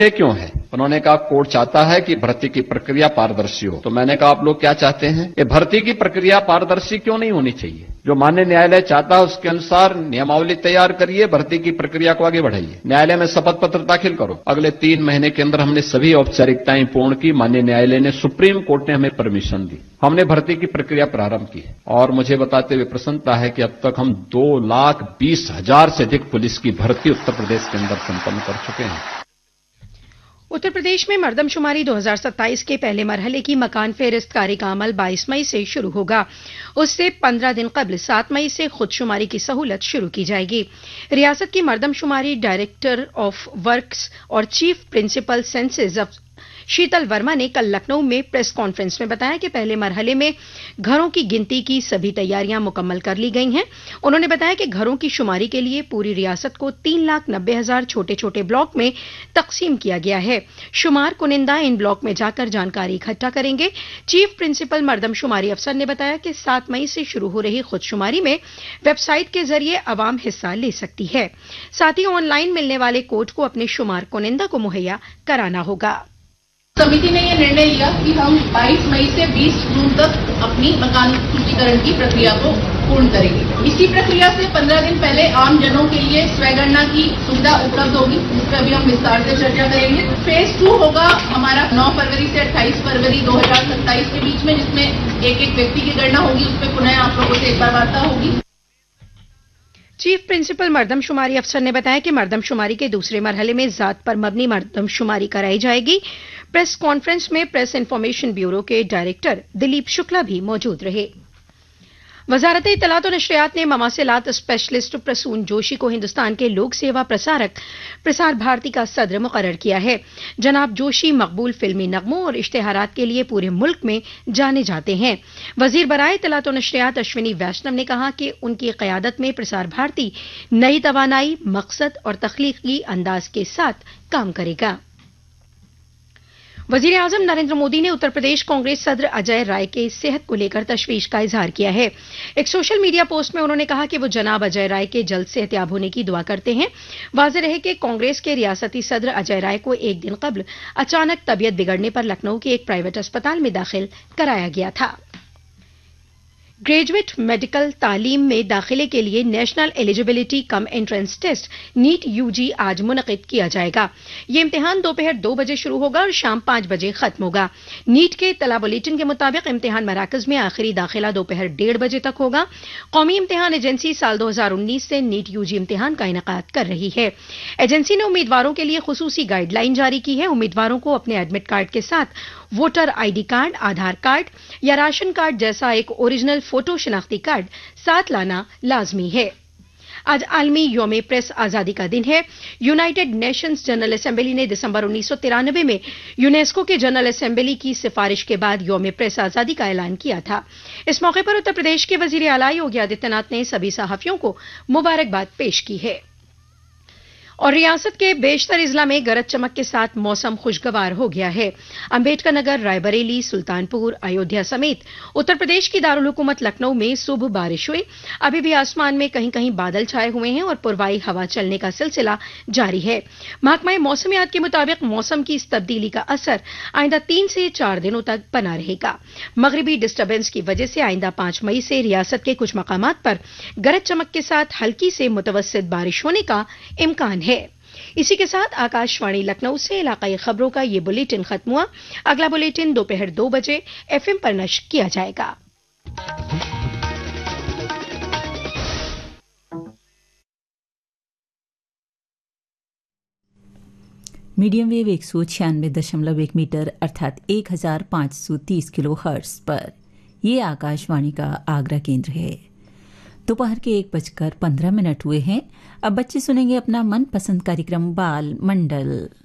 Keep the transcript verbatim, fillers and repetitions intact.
ये क्यों है? उन्होंने कहा कोर्ट चाहता है कि भर्ती की प्रक्रिया पारदर्शी हो। तो मैंने कहा आप लोग क्या चाहते हैं? ये भर्ती की प्रक्रिया पारदर्शी क्यों नहीं होनी चाहिए? जो माननीय न्यायालय चाहता है उसके अनुसार नियमावली तैयार करिए, भर्ती की प्रक्रिया को आगे बढ़ाइए, न्यायालय में शपथ पत्र दाखिल करो। अगले तीन महीने के अंदर हमने सभी औपचारिकताएं पूर्ण की। माननीय न्यायालय ने, सुप्रीम कोर्ट ने हमें परमिशन दी। हमने भर्ती की प्रक्रिया प्रारंभ की है और मुझे बताते हुए प्रसन्नता है कि अब तक हम दो लाख बीस हजार से अधिक पुलिस की भर्ती उत्तर प्रदेश के अंदर संपन्न कर चुके हैं। उत्तर प्रदेश में मर्दमशुमारी दो हज़ार सत्ताईस के पहले मरहले की मकान फेहरिस्त कार्य का अमल बाईस मई से शुरू होगा। उससे पंद्रह दिन कबल सात मई से खुदशुमारी की सहूलत शुरू की जाएगी। रियासत की मर्दमशुमारी डायरेक्टर ऑफ वर्क्स और चीफ प्रिंसिपल सेंसेस शीतल वर्मा ने कल लखनऊ में प्रेस कॉन्फ्रेंस में बताया कि पहले मरहले में घरों की गिनती की सभी तैयारियां मुकम्मल कर ली गई हैं। उन्होंने बताया कि घरों की शुमारी के लिए पूरी रियासत को तीन लाख नब्बे हजार छोटे छोटे ब्लॉक में तकसीम किया गया है। शुमार कुनिंदा इन ब्लॉक में जाकर जानकारी इकट्ठा करेंगे। चीफ प्रिंसिपल मर्दमशुमारी अफसर ने बताया कि सात मई से शुरू हो रही खुदशुमारी में वेबसाइट के जरिए अवाम हिस्सा ले सकती है। साथ ही ऑनलाइन मिलने वाले कोड को अपने शुमार कुनिंदा को मुहैया कराना होगा। समिति ने यह निर्णय लिया कि हम बाईस मई से बीस जून तक अपनी मकान सूचीकरण की प्रक्रिया को पूर्ण करेंगे। इसी प्रक्रिया से पंद्रह दिन पहले आम जनों के लिए स्वयगणना की सुविधा उपलब्ध होगी, जिस पर भी हम विस्तार से चर्चा करेंगे। फेज टू होगा हमारा नौ फरवरी से अट्ठाईस फरवरी दो हजार सत्ताईस के बीच में, जिसमें एक एक व्यक्ति की गणना होगी। उस पर पुनः आप लोगों से एक बार वार्ता होगी। चीफ प्रिंसिपल मर्दमशुमारी अफसर ने बताया कि मर्दमशुमारी के दूसरे मरहले में जात पर मबनी मर्दमशुमारी कराई जाएगी। प्रेस कॉन्फ्रेंस में प्रेस इन्फॉर्मेशन ब्यूरो के डायरेक्टर दिलीप शुक्ला भी मौजूद रहे। वजारत इत्तलात और नशरियात ने मवासिलात स्पेशलिस्ट प्रसून जोशी को हिंदुस्तान के लोक सेवा प्रसारक प्रसार भारती का सदर मुकर्रर किया है। जनाब जोशी मकबूल फिल्मी नगमों और इश्तेहारात के लिए पूरे मुल्क में जाने जाते हैं। वजीर बराए इत्तलात और नशरियात अश्विनी वैष्णव ने कहा कि उनकी क़यादत में प्रसार भारती नई तवानाई, मकसद और तख्लीकी अंदाज के साथ काम करेगा। वजीर आजम नरेंद्र मोदी ने उत्तर प्रदेश कांग्रेस सदर अजय राय के सेहत को लेकर तशवीश का इजहार किया है। एक सोशल मीडिया पोस्ट में उन्होंने कहा कि वो जनाब अजय राय के जल्द सेहतयाब होने की दुआ करते हैं। वाज़ेह रहे कि कांग्रेस के रियासती सदर अजय राय को एक दिन कबल अचानक तबीयत बिगड़ने पर लखनऊ के एक प्राइवेट अस्पताल में दाखिल कराया गया था। ग्रेजुएट मेडिकल तालीम में दाखिले के लिए national eligibility cum entrance test NEET UG आज मुनक़िद किया जाएगा। ये इम्तिहान दोपहर दो बजे शुरू होगा और शाम पांच बजे खत्म होगा। नीट के तला बुलेटिन के मुताबिक इम्तिहान मराकज में आखिरी दाखिला दोपहर डेढ़ बजे तक होगा। कौमी इम्तिहान एजेंसी साल दो हजार उन्नीस से नीट यूजी इम्तिहान का इनेकाद कर रही है। एजेंसी ने उम्मीदवारों के लिए खुसूसी गाइडलाइन जारी की है। उम्मीदवारों को अपने एडमिट कार्ड के साथ वोटर आईडी कार्ड, आधार कार्ड या राशन कार्ड जैसा एक ओरिजिनल फोटो शिनाख्ती कार्ड साथ लाना लाजमी है। आज आलमी यौम प्रेस आजादी का दिन है। यूनाइटेड नेशंस जनरल असेंबली ने दिसंबर उन्नीस सौ तिरानवे में यूनेस्को के जनरल असेंबली की सिफारिश के बाद यौम प्रेस आजादी का ऐलान किया था। इस मौके पर उत्तर प्रदेश के वजीर आला योगी आदित्यनाथ ने सभी सहाफियों को मुबारकबाद पेश की है। और रियासत के बेशतर इजला में गरज चमक के साथ मौसम खुशगवार हो गया है। अंबेडकर नगर, रायबरेली, सुल्तानपुर, अयोध्या समेत उत्तर प्रदेश की दारुल हुकूमत लखनऊ में सुबह बारिश हुई। अभी भी आसमान में कहीं कहीं बादल छाए हुए हैं और पुरवाई हवा चलने का सिलसिला जारी है। महकमा मौसमियात के मुताबिक मौसम की इस तब्दीली का असर आइंदा तीन से चार दिनों तक बना रहेगा। मगरिबी डिस्टर्बेंस की वजह से आइंदा पांच मई से रियासत के कुछ मकामात पर गरज चमक के साथ हल्की से मुतवस्सित बारिश होने का इम्कान है। इसी के साथ आकाशवाणी लखनऊ से इलाकाई खबरों का ये बुलेटिन खत्म हुआ। अगला बुलेटिन दोपहर दो बजे एफएम पर नश्र किया जाएगा। मीडियम वेव एक सौ छियानवे दशमलव एक मीटर अर्थात एक हजार पांच सौ तीस किलो हर्ट्ज पर यह आकाशवाणी का आगरा केंद्र है। दोपहर के एक बजकर पंद्रह मिनट हुए हैं। अब बच्चे सुनेंगे अपना मनपसंद कार्यक्रम बाल मंडल।